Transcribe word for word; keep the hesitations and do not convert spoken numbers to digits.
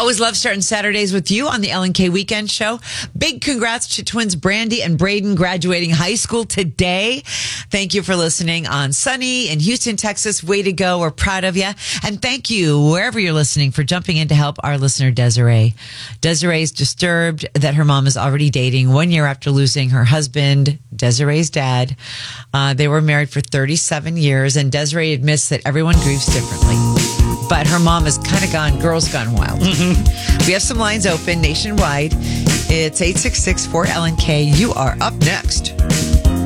Always love starting Saturdays with you on the Ellen K Weekend Show. Big congrats to twins Brandy and Braden graduating high school today. Thank you for listening on sunny in Houston, Texas. Way to go. We're proud of you. And thank you, wherever you're listening, for jumping in to help our listener, Desiree. Desiree is disturbed that her mom is already dating one year after losing her husband, Desiree's dad. Uh, they were married for thirty-seven years, and Desiree admits that everyone grieves differently. But her mom has kind of gone, girls gone wild. Mm-hmm. We have some lines open nationwide. It's eight six six, four L N K. You are up next.